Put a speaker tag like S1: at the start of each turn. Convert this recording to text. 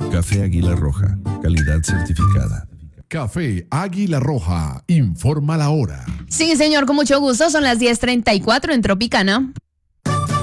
S1: Café Águila Roja, calidad certificada.
S2: Café Águila Roja, informa la hora.
S3: Sí, señor, con mucho gusto. Son las 10:34 en Tropicana.